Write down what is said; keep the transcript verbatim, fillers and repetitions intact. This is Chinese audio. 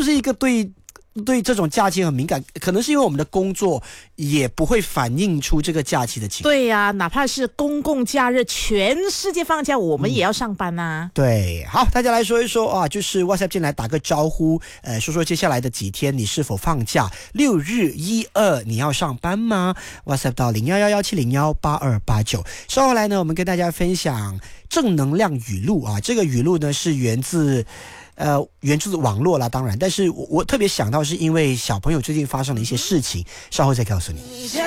是一个对对这种假期很敏感？可能是因为我们的工作也不会反映出这个假期的情况。 对呀、啊，哪怕是公共假日，全世界放假，我们也要上班啊。 嗯、对，好，大家来说一说啊，就是 WhatsApp 进来打个招呼，呃，说说接下来的几天你是否放假？六日一二你要上班吗 ？WhatsApp 到零幺幺幺七零幺八二八九。稍后来呢，我们跟大家分享正能量语录啊，这个语录呢是源自。呃，源自网络啦，当然，但是我我特别想到是因为小朋友最近发生了一些事情，稍后再告诉你。